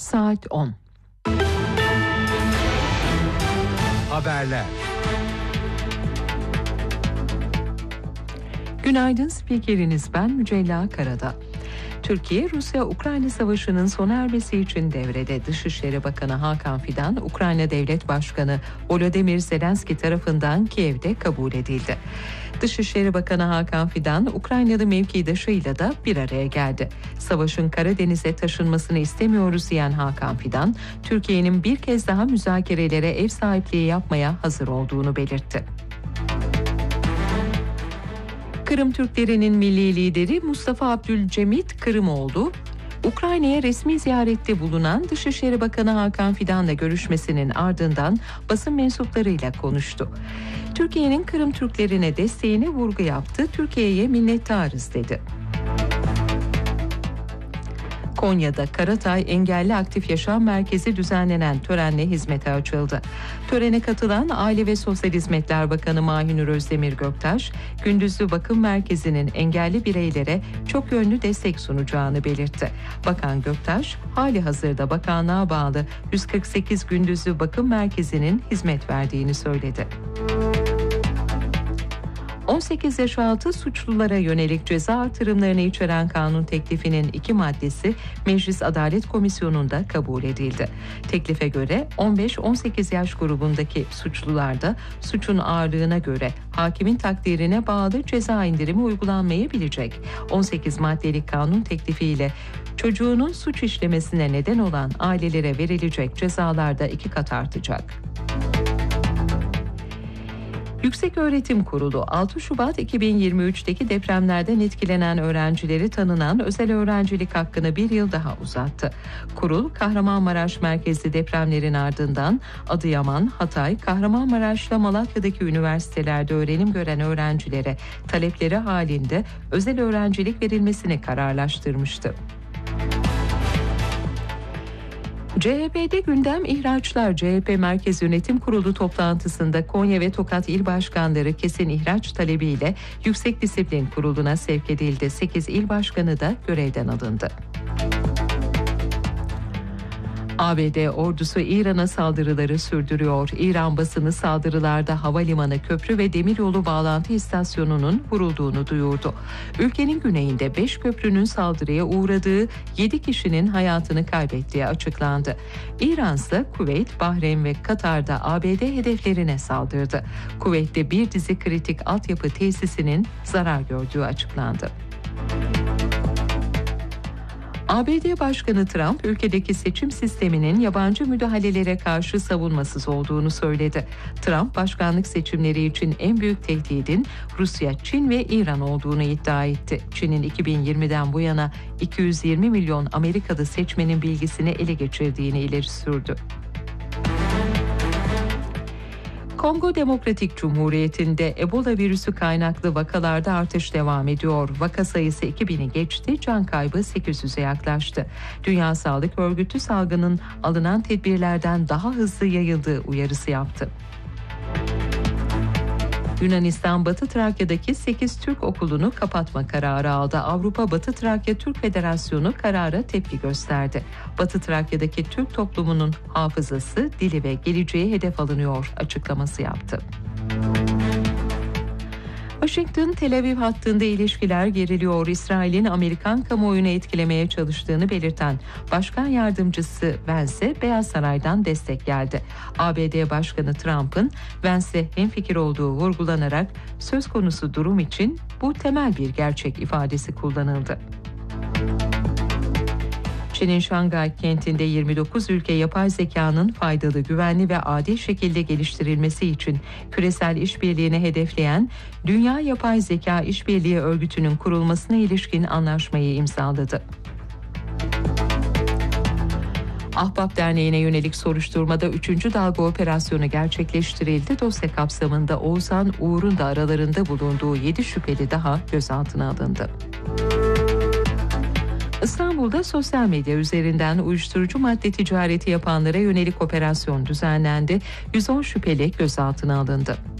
saat 10. Haberler. Günaydın, spikeriniz ben Mücella Karadağ. Türkiye, Rusya-Ukrayna Savaşı'nın sona ermesi için devrede. Dışişleri Bakanı Hakan Fidan, Ukrayna Devlet Başkanı Volodymyr Zelenski tarafından Kiev'de kabul edildi. Dışişleri Bakanı Hakan Fidan, Ukraynalı mevkidaşıyla da bir araya geldi. Savaşın Karadeniz'e taşınmasını istemiyoruz diyen Hakan Fidan, Türkiye'nin bir kez daha müzakerelere ev sahipliği yapmaya hazır olduğunu belirtti. Kırım Türklerinin milli lideri Mustafa Abdülcemit Kırımoğlu, Ukrayna'ya resmi ziyarette bulunan Dışişleri Bakanı Hakan Fidan'la görüşmesinin ardından basın mensuplarıyla konuştu. Türkiye'nin Kırım Türklerine desteğine vurgu yaptı, Türkiye'ye minnettarız dedi. Konya'da Karatay Engelli Aktif Yaşam Merkezi düzenlenen törenle hizmete açıldı. Törene katılan Aile ve Sosyal Hizmetler Bakanı Mahinur Özdemir Göktaş, gündüzlü bakım merkezinin engelli bireylere çok yönlü destek sunacağını belirtti. Bakan Göktaş, hali hazırda bakanlığa bağlı 148 gündüzlü bakım merkezinin hizmet verdiğini söyledi. 18 yaş altı suçlulara yönelik ceza artırımlarını içeren kanun teklifinin 2 maddesi Meclis Adalet Komisyonu'nda kabul edildi. Teklife göre 15-18 yaş grubundaki suçlularda suçun ağırlığına göre hakimin takdirine bağlı ceza indirimi uygulanmayabilecek. 18 maddelik kanun teklifiyle çocuğunun suç işlemesine neden olan ailelere verilecek cezalar da 2 kat artacak. Yükseköğretim Kurulu 6 Şubat 2023'teki depremlerden etkilenen öğrencileri tanınan özel öğrencilik hakkını bir yıl daha uzattı. Kurul, Kahramanmaraş merkezli depremlerin ardından Adıyaman, Hatay, Kahramanmaraş'la Malatya'daki üniversitelerde öğrenim gören öğrencilere talepleri halinde özel öğrencilik verilmesini kararlaştırmıştı. CHP'de gündem ihraçlar. CHP Merkez Yönetim Kurulu toplantısında Konya ve Tokat İl Başkanları kesin ihraç talebiyle Yüksek Disiplin Kurulu'na sevk edildi. 8 il başkanı da görevden alındı. ABD ordusu İran'a saldırıları sürdürüyor. İran basını saldırılarda havalimanı, köprü ve demiryolu bağlantı istasyonunun vurulduğunu duyurdu. Ülkenin güneyinde 5 köprünün saldırıya uğradığı, 7 kişinin hayatını kaybettiği açıklandı. İran ise Kuveyt, Bahreyn ve Katar'da ABD hedeflerine saldırdı. Kuveyt'te bir dizi kritik altyapı tesisinin zarar gördüğü açıklandı. ABD Başkanı Trump, ülkedeki seçim sisteminin yabancı müdahalelere karşı savunmasız olduğunu söyledi. Trump, başkanlık seçimleri için en büyük tehdidin Rusya, Çin ve İran olduğunu iddia etti. Çin'in 2020'den bu yana 220 milyon Amerikalı seçmenin bilgisini ele geçirdiğini ileri sürdü. Kongo Demokratik Cumhuriyeti'nde Ebola virüsü kaynaklı vakalarda artış devam ediyor. Vaka sayısı 2000'i geçti, can kaybı 800'e yaklaştı. Dünya Sağlık Örgütü salgının alınan tedbirlerden daha hızlı yayıldığı uyarısı yaptı. Yunanistan Batı Trakya'daki 8 Türk okulunu kapatma kararı aldı. Avrupa Batı Trakya Türk Federasyonu karara tepki gösterdi. Batı Trakya'daki Türk toplumunun hafızası, dili ve geleceği hedef alınıyor açıklaması yaptı. Washington-Tel Aviv hattında ilişkiler geriliyor. İsrail'in Amerikan kamuoyunu etkilemeye çalıştığını belirten Başkan Yardımcısı Vance'e Beyaz Saray'dan destek geldi. ABD Başkanı Trump'ın Vance'e hemfikir olduğu vurgulanarak söz konusu durum için bu temel bir gerçek ifadesi kullanıldı. Çin'in Şangay kentinde 29 ülke yapay zekanın faydalı, güvenli ve adil şekilde geliştirilmesi için küresel işbirliğini hedefleyen Dünya Yapay Zeka İşbirliği Örgütü'nün kurulmasına ilişkin anlaşmayı imzaladı. Ahbap Derneği'ne yönelik soruşturmada 3. dalga operasyonu gerçekleştirildi. Dosya kapsamında Oğuzhan Uğur'un da aralarında bulunduğu 7 şüpheli daha gözaltına alındı. İstanbul'da sosyal medya üzerinden uyuşturucu madde ticareti yapanlara yönelik operasyon düzenlendi. 110 şüpheli gözaltına alındı.